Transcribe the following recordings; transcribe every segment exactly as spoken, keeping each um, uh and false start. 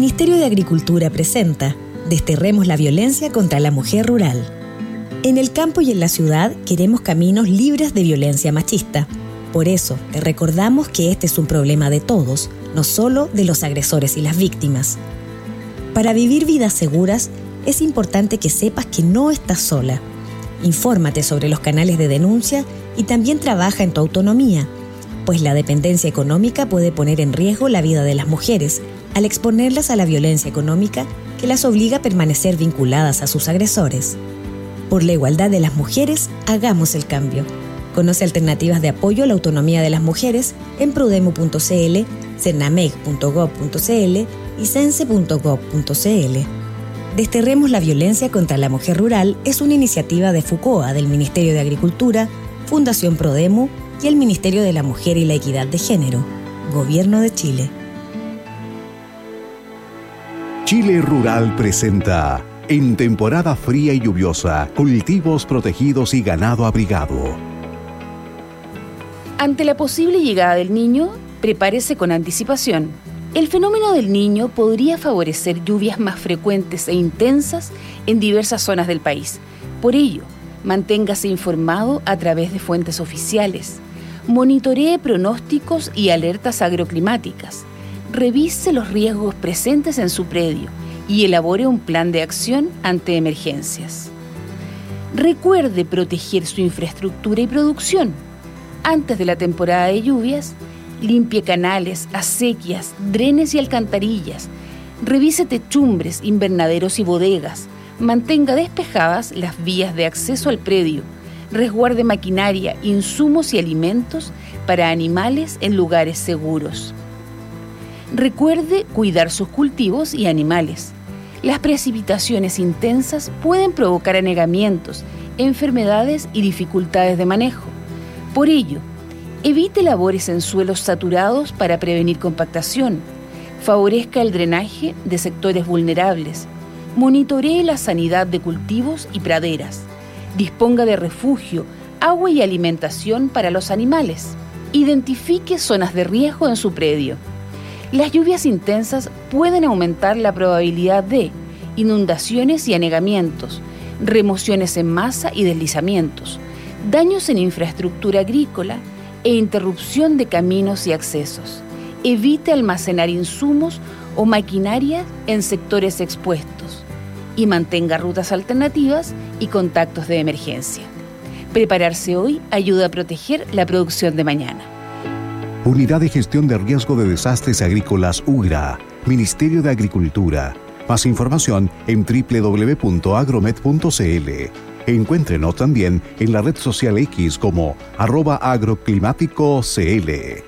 Ministerio de Agricultura presenta Desterremos la violencia contra la mujer rural. En el campo y en la ciudad queremos caminos libres de violencia machista. Por eso, te recordamos que este es un problema de todos, no solo de los agresores y las víctimas. Para vivir vidas seguras, es importante que sepas que no estás sola. Infórmate sobre los canales de denuncia y también trabaja en tu autonomía, pues la dependencia económica puede poner en riesgo la vida de las mujeres al exponerlas a la violencia económica que las obliga a permanecer vinculadas a sus agresores. Por la igualdad de las mujeres, hagamos el cambio. Conoce alternativas de apoyo a la autonomía de las mujeres en prudemo punto c l, cernameg punto gob punto c l y cense punto gob punto c l. Desterremos la violencia contra la mujer rural es una iniciativa de FUCOA del Ministerio de Agricultura, Fundación Prodemo y el Ministerio de la Mujer y la Equidad de Género, Gobierno de Chile. Chile Rural presenta, en temporada fría y lluviosa, cultivos protegidos y ganado abrigado. Ante la posible llegada del Niño, prepárese con anticipación. El fenómeno del Niño podría favorecer lluvias más frecuentes e intensas en diversas zonas del país. Por ello, manténgase informado a través de fuentes oficiales. Monitoree pronósticos y alertas agroclimáticas. Revise los riesgos presentes en su predio y elabore un plan de acción ante emergencias. Recuerde proteger su infraestructura y producción. Antes de la temporada de lluvias, limpie canales, acequias, drenes y alcantarillas. Revise techumbres, invernaderos y bodegas. Mantenga despejadas las vías de acceso al predio. Resguarde maquinaria, insumos y alimentos para animales en lugares seguros. Recuerde cuidar sus cultivos y animales. Las precipitaciones intensas pueden provocar anegamientos, enfermedades y dificultades de manejo. Por ello, evite labores en suelos saturados para prevenir compactación. Favorezca el drenaje de sectores vulnerables. Monitoree la sanidad de cultivos y praderas. Disponga de refugio, agua y alimentación para los animales. Identifique zonas de riesgo en su predio. Las lluvias intensas pueden aumentar la probabilidad de inundaciones y anegamientos, remociones en masa y deslizamientos, daños en infraestructura agrícola e interrupción de caminos y accesos. Evite almacenar insumos o maquinaria en sectores expuestos y mantenga rutas alternativas y contactos de emergencia. Prepararse hoy ayuda a proteger la producción de mañana. Unidad de Gestión de Riesgo de Desastres Agrícolas U G R A, Ministerio de Agricultura. Más información en doble u doble u doble u punto agromet punto c l. Encuéntrenos también en la red social X como arroba agroclimático cl.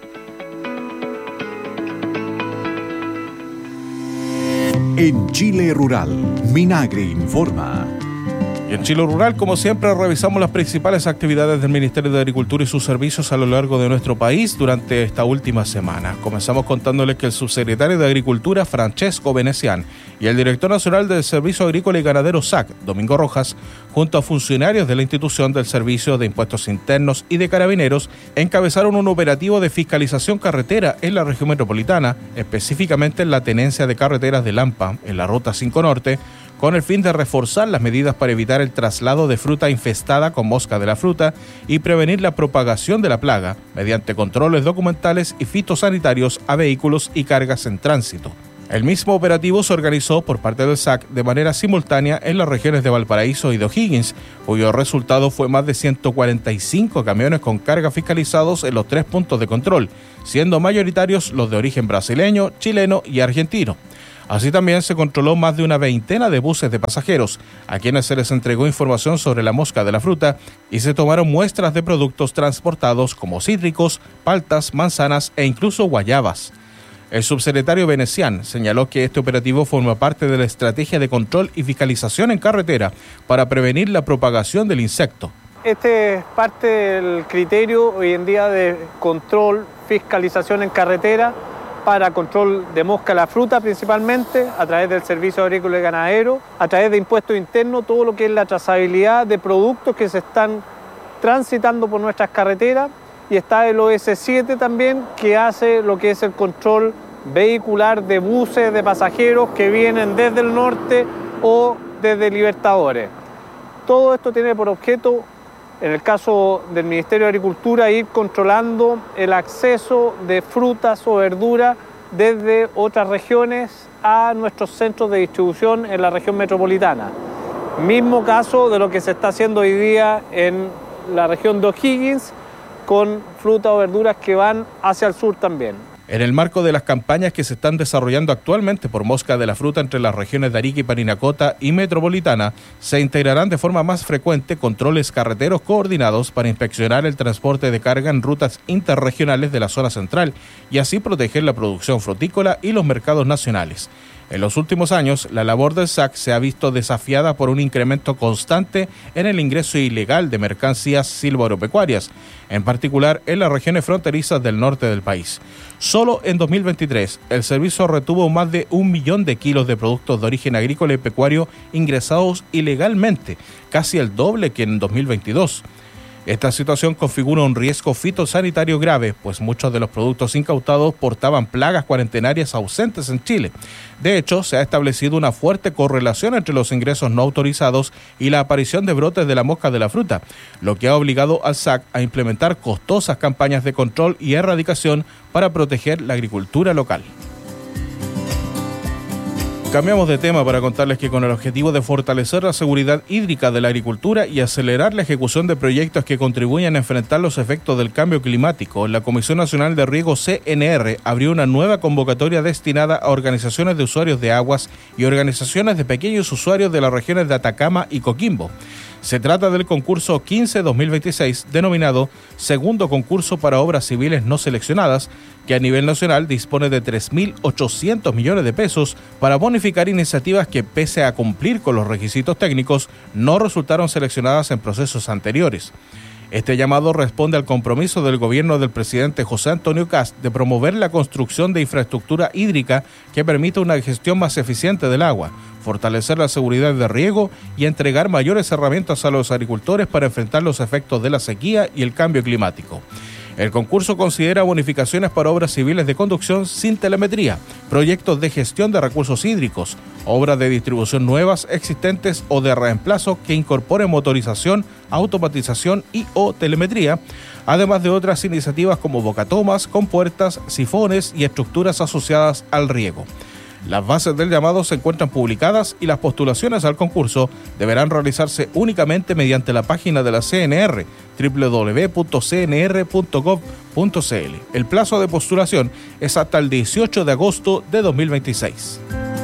En Chile Rural, Minagri informa. Y en Chile Rural, como siempre, revisamos las principales actividades del Ministerio de Agricultura y sus servicios a lo largo de nuestro país durante esta última semana. Comenzamos contándoles que el subsecretario de Agricultura, Francesco Venecián, y el director nacional del Servicio Agrícola y Ganadero S A C, Domingo Rojas, junto a funcionarios de la institución del Servicio de Impuestos Internos y de Carabineros, encabezaron un operativo de fiscalización carretera en la región metropolitana, específicamente en la tenencia de carreteras de Lampa, en la Ruta cinco Norte, con el fin de reforzar las medidas para evitar el traslado de fruta infestada con mosca de la fruta y prevenir la propagación de la plaga mediante controles documentales y fitosanitarios a vehículos y cargas en tránsito. El mismo operativo se organizó por parte del S A C de manera simultánea en las regiones de Valparaíso y de O'Higgins, cuyo resultado fue más de ciento cuarenta y cinco camiones con carga fiscalizados en los tres puntos de control, siendo mayoritarios los de origen brasileño, chileno y argentino. Así también se controló más de una veintena de buses de pasajeros, a quienes se les entregó información sobre la mosca de la fruta y se tomaron muestras de productos transportados como cítricos, paltas, manzanas e incluso guayabas. El subsecretario Venecián señaló que este operativo forma parte de la estrategia de control y fiscalización en carretera para prevenir la propagación del insecto. Este es parte del criterio hoy en día de control, fiscalización en carretera, para control de mosca de la fruta principalmente, a través del Servicio Agrícola y Ganadero, a través de impuestos internos, todo lo que es la trazabilidad de productos que se están transitando por nuestras carreteras, y está el O S siete también, que hace lo que es el control vehicular de buses de pasajeros que vienen desde el norte o desde Libertadores. Todo esto tiene por objeto, en el caso del Ministerio de Agricultura, ir controlando el acceso de frutas o verduras desde otras regiones a nuestros centros de distribución en la región metropolitana. Mismo caso de lo que se está haciendo hoy día en la región de O'Higgins, con frutas o verduras que van hacia el sur también. En el marco de las campañas que se están desarrollando actualmente por Mosca de la Fruta entre las regiones de Arica y Parinacota y Metropolitana, se integrarán de forma más frecuente controles carreteros coordinados para inspeccionar el transporte de carga en rutas interregionales de la zona central y así proteger la producción frutícola y los mercados nacionales. En los últimos años, la labor del S A C se ha visto desafiada por un incremento constante en el ingreso ilegal de mercancías silvoagropecuarias, en particular en las regiones fronterizas del norte del país. Solo en dos mil veintitrés, el servicio retuvo más de un millón de kilos de productos de origen agrícola y pecuario ingresados ilegalmente, casi el doble que en dos mil veintidós. Esta situación configura un riesgo fitosanitario grave, pues muchos de los productos incautados portaban plagas cuarentenarias ausentes en Chile. De hecho, se ha establecido una fuerte correlación entre los ingresos no autorizados y la aparición de brotes de la mosca de la fruta, lo que ha obligado al S A C a implementar costosas campañas de control y erradicación para proteger la agricultura local. Cambiamos de tema para contarles que con el objetivo de fortalecer la seguridad hídrica de la agricultura y acelerar la ejecución de proyectos que contribuyan a enfrentar los efectos del cambio climático, la Comisión Nacional de Riego C N R abrió una nueva convocatoria destinada a organizaciones de usuarios de aguas y organizaciones de pequeños usuarios de las regiones de Atacama y Coquimbo. Se trata del concurso quince dos mil veintiséis, denominado Segundo Concurso para Obras Civiles No Seleccionadas, que a nivel nacional dispone de tres mil ochocientos millones de pesos para bonificar iniciativas que, pese a cumplir con los requisitos técnicos, no resultaron seleccionadas en procesos anteriores. Este llamado responde al compromiso del gobierno del presidente José Antonio Kast de promover la construcción de infraestructura hídrica que permita una gestión más eficiente del agua, fortalecer la seguridad de riego y entregar mayores herramientas a los agricultores para enfrentar los efectos de la sequía y el cambio climático. El concurso considera bonificaciones para obras civiles de conducción sin telemetría, proyectos de gestión de recursos hídricos, obras de distribución nuevas, existentes o de reemplazo que incorporen motorización, automatización y o telemetría, además de otras iniciativas como bocatomas, compuertas, sifones y estructuras asociadas al riego. Las bases del llamado se encuentran publicadas y las postulaciones al concurso deberán realizarse únicamente mediante la página de la C N R, doble u doble u doble u punto c n r punto gov punto c l. El plazo de postulación es hasta el dieciocho de agosto de dos mil veintiséis.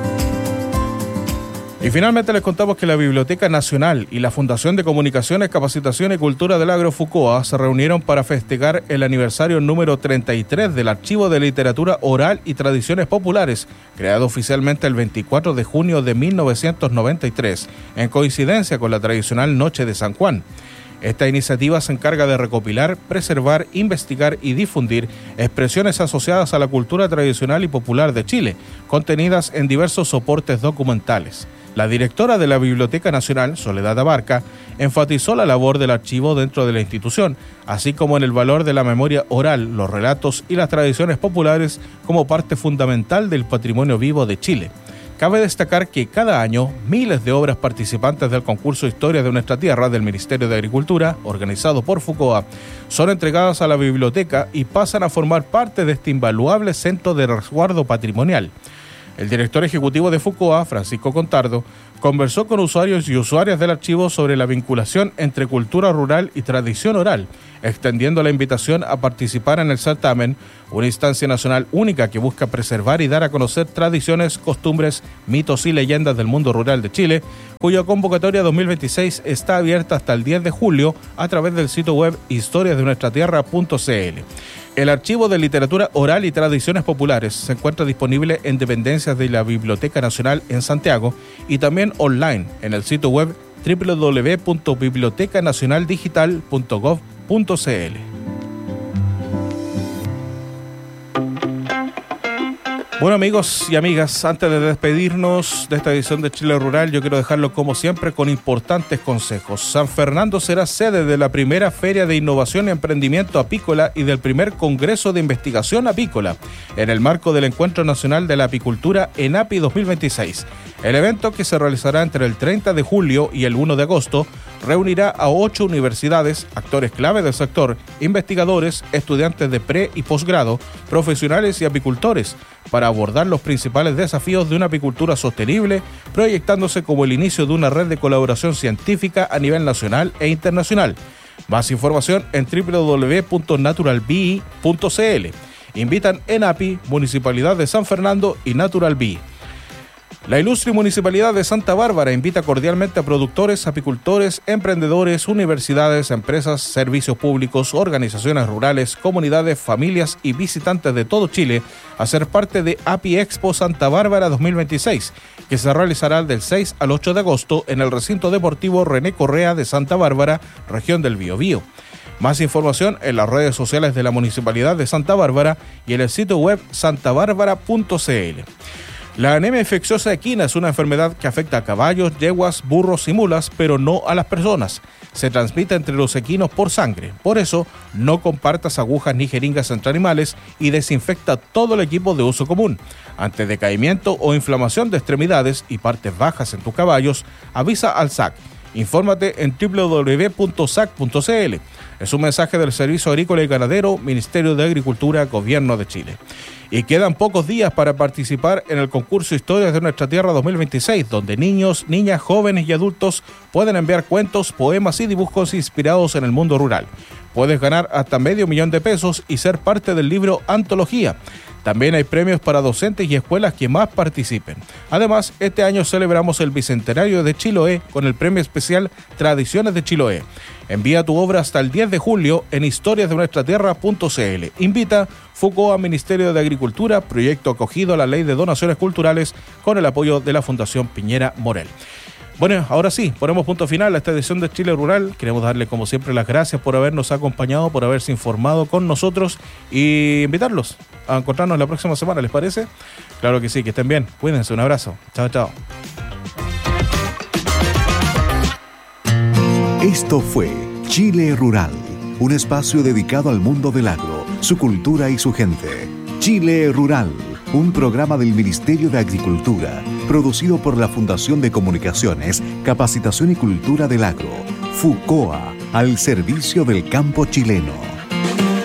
Y finalmente les contamos que la Biblioteca Nacional y la Fundación de Comunicaciones, Capacitación y Cultura del Agro FUCOA se reunieron para festejar el aniversario número treinta y tres del Archivo de Literatura Oral y Tradiciones Populares, creado oficialmente el veinticuatro de junio de mil novecientos noventa y tres, en coincidencia con la tradicional Noche de San Juan. Esta iniciativa se encarga de recopilar, preservar, investigar y difundir expresiones asociadas a la cultura tradicional y popular de Chile, contenidas en diversos soportes documentales. La directora de la Biblioteca Nacional, Soledad Abarca, enfatizó la labor del archivo dentro de la institución, así como en el valor de la memoria oral, los relatos y las tradiciones populares como parte fundamental del patrimonio vivo de Chile. Cabe destacar que cada año miles de obras participantes del concurso Historia de Nuestra Tierra del Ministerio de Agricultura, organizado por FUCOA, son entregadas a la biblioteca y pasan a formar parte de este invaluable centro de resguardo patrimonial. El director ejecutivo de FUCOA, Francisco Contardo, conversó con usuarios y usuarias del archivo sobre la vinculación entre cultura rural y tradición oral, extendiendo la invitación a participar en el certamen, una instancia nacional única que busca preservar y dar a conocer tradiciones, costumbres, mitos y leyendas del mundo rural de Chile, cuya convocatoria dos mil veintiséis está abierta hasta el diez de julio a través del sitio web historias de nuestra tierra punto c l. El archivo de literatura oral y tradiciones populares se encuentra disponible en dependencias de la Biblioteca Nacional en Santiago y también online en el sitio web doble u doble u doble u punto biblioteca nacional digital punto gov punto c l. Bueno, amigos y amigas, antes de despedirnos de esta edición de Chile Rural, yo quiero dejarlo como siempre con importantes consejos. San Fernando será sede de la primera Feria de Innovación y Emprendimiento Apícola y del primer Congreso de Investigación Apícola, en el marco del Encuentro Nacional de la Apicultura ENAPI dos mil veintiséis. El evento, que se realizará entre el treinta de julio y el primero de agosto, reunirá a ocho universidades, actores clave del sector, investigadores, estudiantes de pre y posgrado, profesionales y apicultores, para abordar los principales desafíos de una apicultura sostenible, proyectándose como el inicio de una red de colaboración científica a nivel nacional e internacional. Más información en doble u doble u doble u punto natural bee punto c l. Invitan ENAPI, Municipalidad de San Fernando y Natural Bee. La ilustre Municipalidad de Santa Bárbara invita cordialmente a productores, apicultores, emprendedores, universidades, empresas, servicios públicos, organizaciones rurales, comunidades, familias y visitantes de todo Chile a ser parte de Api Expo Santa Bárbara dos mil veintiséis, que se realizará del seis al ocho de agosto en el recinto deportivo René Correa de Santa Bárbara, región del Biobío. Más información en las redes sociales de la Municipalidad de Santa Bárbara y en el sitio web santa bárbara punto c l. La anemia infecciosa equina es una enfermedad que afecta a caballos, yeguas, burros y mulas, pero no a las personas. Se transmite entre los equinos por sangre. Por eso, no compartas agujas ni jeringas entre animales y desinfecta todo el equipo de uso común. Ante decaimiento o inflamación de extremidades y partes bajas en tus caballos, avisa al S A C. Infórmate en doble u doble u doble u punto s a c punto c l. Es un mensaje del Servicio Agrícola y Ganadero, Ministerio de Agricultura, Gobierno de Chile. Y quedan pocos días para participar en el concurso Historias de Nuestra Tierra dos mil veintiséis, donde niños, niñas, jóvenes y adultos pueden enviar cuentos, poemas y dibujos inspirados en el mundo rural. Puedes ganar hasta medio millón de pesos y ser parte del libro Antología. También hay premios para docentes y escuelas que más participen. Además, este año celebramos el Bicentenario de Chiloé con el premio especial Tradiciones de Chiloé. Envía tu obra hasta el diez de julio en historias de nuestra tierra punto c l. Invita FUCOA, Ministerio de Agricultura, proyecto acogido a la Ley de Donaciones Culturales con el apoyo de la Fundación Piñera Morel. Bueno, ahora sí, ponemos punto final a esta edición de Chile Rural. Queremos darle, como siempre, las gracias por habernos acompañado, por haberse informado con nosotros y invitarlos a encontrarnos la próxima semana, ¿les parece? Claro que sí, que estén bien. Cuídense, un abrazo. Chao, chao. Esto fue Chile Rural, un espacio dedicado al mundo del agro, su cultura y su gente. Chile Rural, un programa del Ministerio de Agricultura, producido por la Fundación de Comunicaciones, Capacitación y Cultura del Agro, FUCOA, al servicio del campo chileno.